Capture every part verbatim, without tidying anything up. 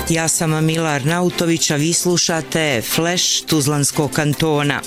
Ja sam Milar Nautović, a vi slušate Flash Tuzlanskog kantona.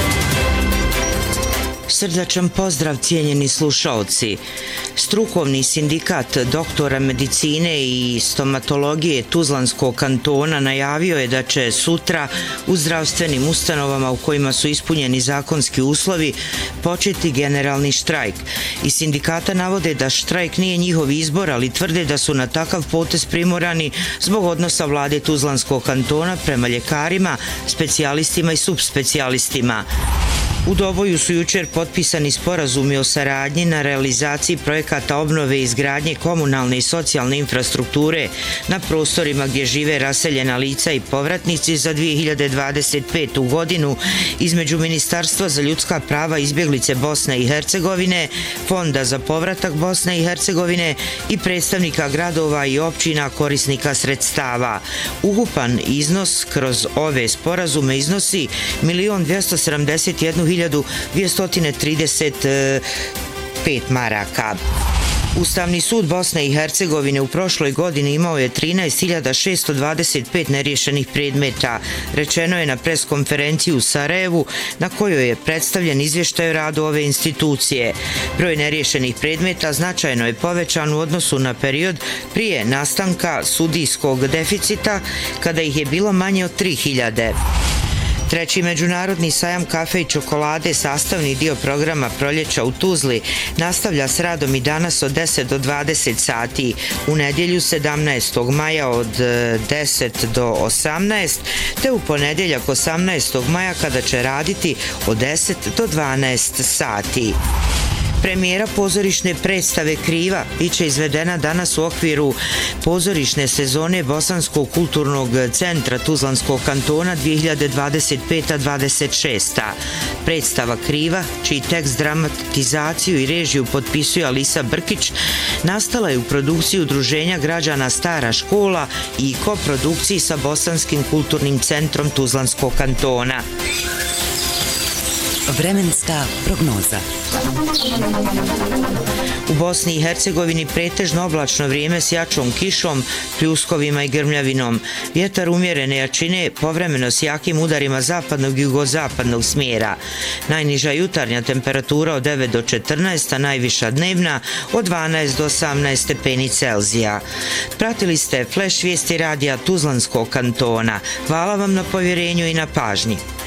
Srdačan pozdrav, cijenjeni slušaoci. Strukovni sindikat doktora medicine i stomatologije Tuzlanskog kantona najavio je da će sutra u zdravstvenim ustanovama u kojima su ispunjeni zakonski uslovi početi generalni štrajk. Iz sindikata navode da štrajk nije njihov izbor, ali tvrde da su na takav potez primorani zbog odnosa vlade Tuzlanskog kantona prema ljekarima, specijalistima i subspecijalistima. U Doboju su jučer potpisani sporazumi o saradnji na realizaciji projekata obnove i izgradnje komunalne i socijalne infrastrukture na prostorima gdje žive raseljena lica i povratnici za dvije hiljade dvadeset petu godinu između Ministarstva za ljudska prava i izbjeglice Bosne i Hercegovine, Fonda za povratak Bosne i Hercegovine i predstavnika gradova i općina korisnika sredstava. Ukupan iznos kroz ove sporazume iznosi milion dvjesto sedamdeset jednu hiljadu dvjesto trideset pet maraka. Ustavni sud Bosne i Hercegovine u prošloj godini imao je trinaest hiljada šesto dvadeset pet neriješenih predmeta, rečeno je na pres konferenciji u Sarajevu na kojoj je predstavljen izvještaj o radu ove institucije. Broj neriješenih predmeta značajno je povećan u odnosu na period prije nastanka sudijskog deficita kada ih je bilo manje od tri hiljade. Treći međunarodni sajam kafe i čokolade, sastavni dio programa Proljeća u Tuzli, nastavlja s radom i danas od deset do dvadeset sati, u nedjelju sedamnaestog maja od deset do osamnaest, te u ponedjeljak osamnaestog maja kada će raditi od deset do dvanaest sati. Premijera pozorišne predstave Kriva biće izvedena danas u okviru pozorišne sezone Bosanskog kulturnog centra Tuzlanskog kantona dvije hiljade dvadeset peta dvadeset šesta. Predstava Kriva, čiji tekst, dramatizaciju i režiju potpisuje Alisa Brkić, nastala je u produkciji Udruženja građana Stara škola i koprodukciji sa Bosanskim kulturnim centrom Tuzlanskog kantona. Vremenska prognoza. U Bosni i Hercegovini pretežno oblačno vrijeme s jačom kišom, pljuskovima i grmljavinom. Vjetar umjerene jačine, povremeno s jakim udarima zapadnog i jugozapadnog smjera. Najniža jutarnja temperatura od devet do četrnaest, a najviša dnevna od dvanaest do osamnaest stepeni Celzija. Pratili ste Flash vijesti radija Tuzlanskog kantona. Hvala vam na povjerenju i na pažnji.